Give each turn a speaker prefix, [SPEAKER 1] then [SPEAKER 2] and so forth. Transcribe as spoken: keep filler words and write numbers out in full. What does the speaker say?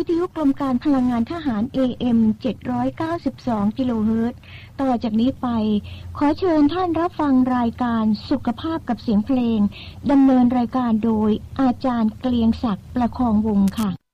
[SPEAKER 1] ทยุกรมการพลังงานทหาร เอ เอ็ม เจ็ดร้อยเก้าสิบสอง กิโลเฮิรตซ์ต่อจากนี้ไปขอเชิญท่านรับฟังรายการสุขภาพกับเสียงเพลงดำเนินรายการโดยอาจารย์เกลียงศักดิ์ประคองวงศ์ค่ะ